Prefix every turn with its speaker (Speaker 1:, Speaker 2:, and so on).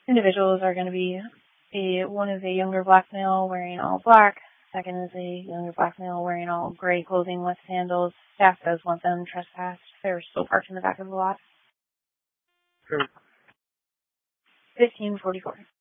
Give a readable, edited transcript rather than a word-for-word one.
Speaker 1: individuals are going to be one is a younger black male wearing all black. Second is a younger black male wearing all gray clothing with sandals. Staff does want them trespassed. They're still parked in the back of the lot. 1544.